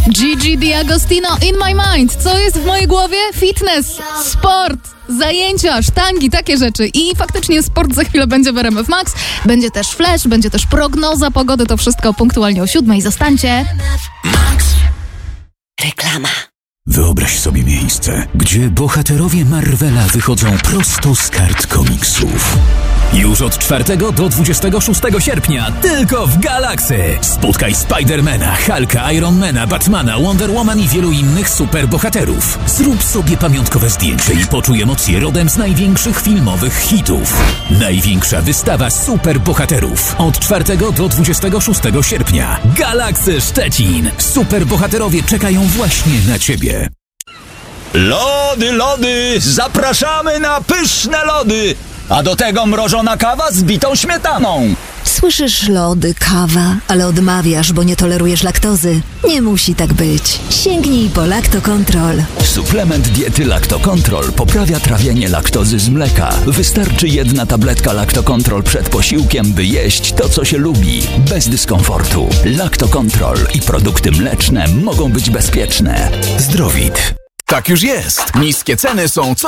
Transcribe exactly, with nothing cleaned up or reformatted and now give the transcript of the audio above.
Gigi D'Agostino, In My Mind. Co jest w mojej głowie? Fitness, sport, zajęcia, sztangi, takie rzeczy. I faktycznie sport za chwilę będzie w R M F Max. Będzie też flash, będzie też prognoza pogody. To wszystko punktualnie o siódmej. Zostańcie. Max. Reklama. Wyobraź sobie miejsce, gdzie bohaterowie Marvela wychodzą prosto z kart komiksów. Już od czwartego do dwudziestego szóstego sierpnia tylko w Galaxy. Spotkaj Spidermana, Hulka, Ironmana, Batmana, Wonder Woman i wielu innych superbohaterów. Zrób sobie pamiątkowe zdjęcie i poczuj emocje rodem z największych filmowych hitów. Największa wystawa superbohaterów. Od czwartego do dwudziestego szóstego sierpnia. Galaxy Szczecin. Superbohaterowie czekają właśnie na Ciebie. Lody, lody! Zapraszamy na pyszne lody! A do tego mrożona kawa z bitą śmietaną. Słyszysz lody, kawa, ale odmawiasz, bo nie tolerujesz laktozy. Nie musi tak być. Sięgnij po Lactocontrol. Suplement diety Lactocontrol poprawia trawienie laktozy z mleka. Wystarczy jedna tabletka Lactocontrol przed posiłkiem, by jeść to, co się lubi, bez dyskomfortu. Lactocontrol i produkty mleczne mogą być bezpieczne. Zdrowit. Tak już jest. Niskie ceny są co